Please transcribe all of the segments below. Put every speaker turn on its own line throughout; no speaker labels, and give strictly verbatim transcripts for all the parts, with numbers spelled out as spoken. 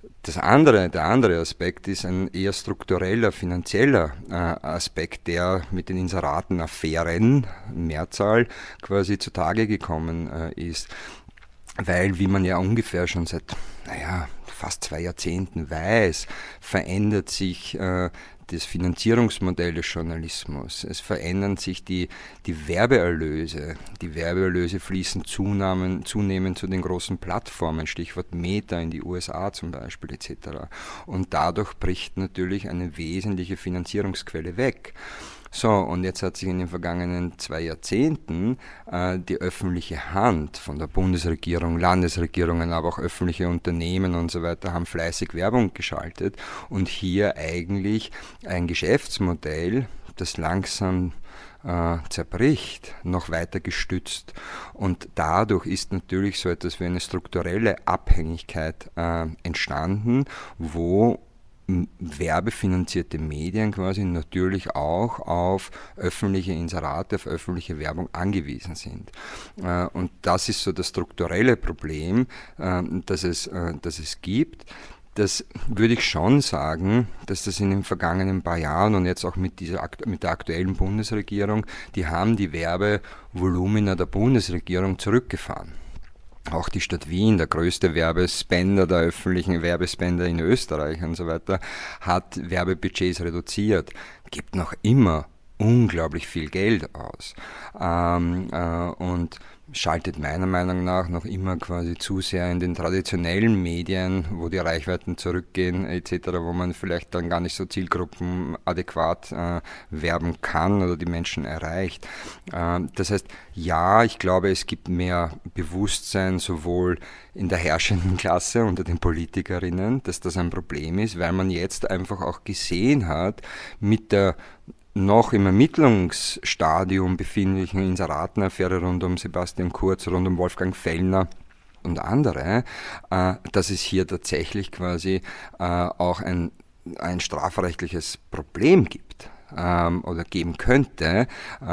Das andere, der andere Aspekt ist ein eher struktureller, finanzieller äh, Aspekt, der mit den Inseratenaffären, Mehrzahl, quasi zutage gekommen äh, ist. Weil, wie man ja ungefähr schon seit, naja, fast zwei Jahrzehnten weiß, verändert sich äh, das Finanzierungsmodell des Journalismus. Es verändern sich die, die Werbeerlöse. Die Werbeerlöse fließen zunahmen, zunehmend zu den großen Plattformen, Stichwort Meta in die U S A zum Beispiel et cetera. Und dadurch bricht natürlich eine wesentliche Finanzierungsquelle weg. So, und jetzt hat sich in den vergangenen zwei Jahrzehnten äh, die öffentliche Hand von der Bundesregierung, Landesregierungen, aber auch öffentliche Unternehmen und so weiter haben fleißig Werbung geschaltet und hier eigentlich ein Geschäftsmodell, das langsam äh, zerbricht, noch weiter gestützt. Und dadurch ist natürlich so etwas wie eine strukturelle Abhängigkeit äh, entstanden, wo werbefinanzierte Medien quasi natürlich auch auf öffentliche Inserate, auf öffentliche Werbung angewiesen sind. Und das ist so das strukturelle Problem, das es, das es gibt. Das würde ich schon sagen, dass das in den vergangenen paar Jahren und jetzt auch mit, dieser, mit der aktuellen Bundesregierung, die haben die Werbevolumina der Bundesregierung zurückgefahren. Auch die Stadt Wien, der größte Werbespender der öffentlichen Werbespender in Österreich und so weiter, hat Werbebudgets reduziert, gibt noch immer unglaublich viel Geld aus ähm, äh, und schaltet meiner Meinung nach noch immer quasi zu sehr in den traditionellen Medien, wo die Reichweiten zurückgehen et cetera, wo man vielleicht dann gar nicht so zielgruppenadäquat äh, werben kann oder die Menschen erreicht. Äh, das heißt, ja, ich glaube, es gibt mehr Bewusstsein sowohl in der herrschenden Klasse unter den Politikerinnen, dass das ein Problem ist, weil man jetzt einfach auch gesehen hat, mit der noch im Ermittlungsstadium befindlichen Inseratenaffäre rund um Sebastian Kurz, rund um Wolfgang Fellner und andere, äh, dass es hier tatsächlich quasi äh, auch ein, ein strafrechtliches Problem gibt. Ähm, oder geben könnte, äh,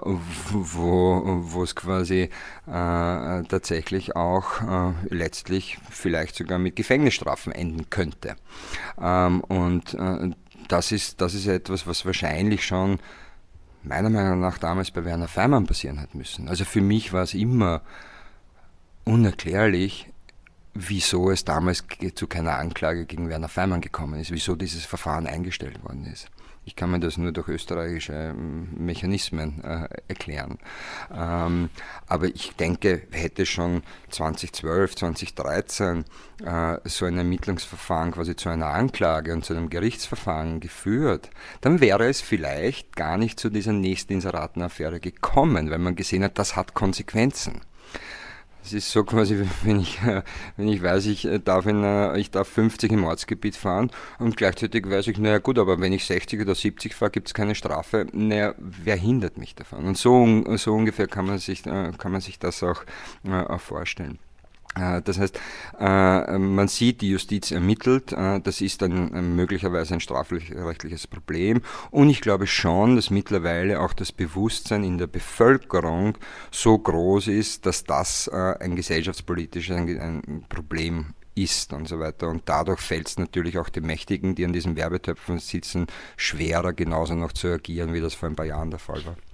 wo, wo es quasi äh, tatsächlich auch äh, letztlich vielleicht sogar mit Gefängnisstrafen enden könnte. Ähm, und äh, Das ist, das ist etwas, was wahrscheinlich schon meiner Meinung nach damals bei Werner Feimann passieren hat müssen. Also für mich war es immer unerklärlich, wieso es damals zu keiner Anklage gegen Werner Feimann gekommen ist, wieso dieses Verfahren eingestellt worden ist. Ich kann mir das nur durch österreichische Mechanismen äh, erklären. Ähm, aber ich denke, hätte schon zweitausendzwölf, zweitausenddreizehn äh, so ein Ermittlungsverfahren quasi zu einer Anklage und zu einem Gerichtsverfahren geführt, dann wäre es vielleicht gar nicht zu dieser nächsten Inseratenaffäre gekommen, weil man gesehen hat, das hat Konsequenzen. Es ist so quasi, wenn ich, wenn ich weiß, ich darf, in, ich darf fünfzig im Ortsgebiet fahren und gleichzeitig weiß ich, naja gut, aber wenn ich sechzig oder siebzig fahre, gibt es keine Strafe. Naja, wer hindert mich davon? Und so, so ungefähr kann man sich, kann man sich das auch, auch vorstellen. Das heißt, man sieht, die Justiz ermittelt, das ist dann möglicherweise ein strafrechtliches Problem und ich glaube schon, dass mittlerweile auch das Bewusstsein in der Bevölkerung so groß ist, dass das ein gesellschaftspolitisches ein Problem ist und so weiter und dadurch fällt es natürlich auch den Mächtigen, die an diesen Werbetöpfen sitzen, schwerer genauso noch zu agieren, wie das vor ein paar Jahren der Fall war.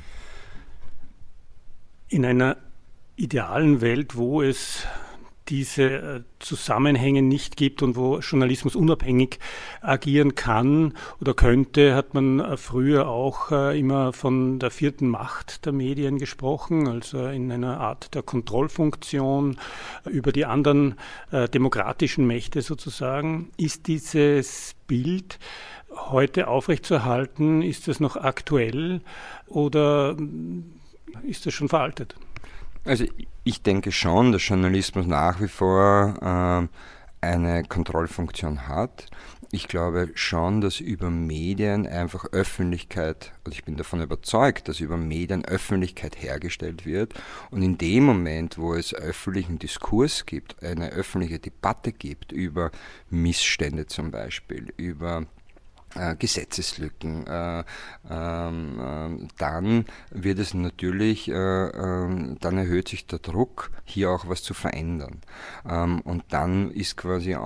In einer idealen Welt, wo es diese Zusammenhänge nicht gibt und wo Journalismus unabhängig agieren kann oder könnte, hat man früher auch immer von der vierten Macht der Medien gesprochen, also in einer Art der Kontrollfunktion über die anderen äh, demokratischen Mächte sozusagen. Ist dieses Bild heute aufrechtzuerhalten? Ist das noch aktuell oder ist das schon veraltet?
Also ich denke schon, dass Journalismus nach wie vor äh, eine Kontrollfunktion hat. Ich glaube schon, dass über Medien einfach Öffentlichkeit, also ich bin davon überzeugt, dass über Medien Öffentlichkeit hergestellt wird und in dem Moment, wo es öffentlichen Diskurs gibt, eine öffentliche Debatte gibt über Missstände zum Beispiel, über Äh, Gesetzeslücken, äh, ähm, äh, dann wird es natürlich, äh, äh, dann erhöht sich der Druck, hier auch was zu verändern. Ähm, und dann ist quasi